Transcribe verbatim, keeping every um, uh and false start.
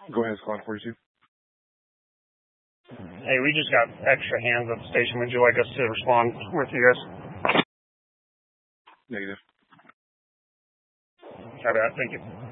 Go ahead, Squad forty-two. Hey, we just got extra hands at the station. Would you like us to respond with you guys? Negative. Copy that. Thank you.